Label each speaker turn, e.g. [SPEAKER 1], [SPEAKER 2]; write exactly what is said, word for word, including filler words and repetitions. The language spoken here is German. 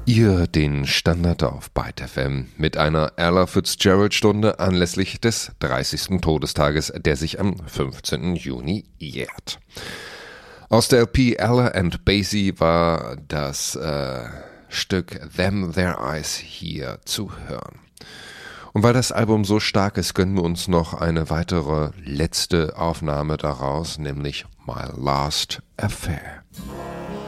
[SPEAKER 1] Ihr den Standard auf Byte F M mit einer Ella Fitzgerald-Stunde anlässlich des dreißigsten Todestages, der sich am fünfzehnten Juni jährt. Aus der L P Ella and Basie war das äh, Stück Them Their Eyes hier zu hören. Und weil das Album so stark ist, gönnen wir uns noch eine weitere letzte Aufnahme daraus, nämlich My Last Affair.